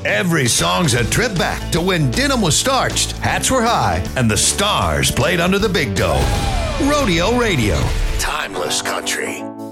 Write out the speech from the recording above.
Every song's a trip back to when denim was starched, hats were high, and the stars played under the big dough. Rodeo Radio. Timeless country.